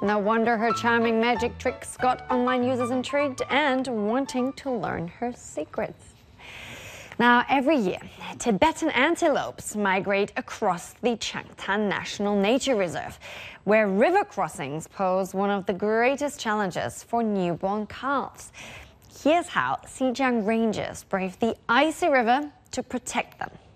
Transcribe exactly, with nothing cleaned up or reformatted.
No wonder her charming magic tricks got online users intrigued and wanting to learn her secrets. Now, every year, Tibetan antelopes migrate across the Changtan National Nature Reserve, where river crossings pose one of the greatest challenges for newborn calves. Here's how Xijiang Rangers brave the icy river to protect them.